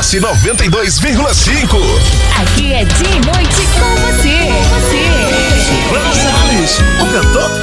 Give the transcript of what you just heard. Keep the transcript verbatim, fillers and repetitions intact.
S noventa e dois vírgula cinco. Aqui é dia e noite com você.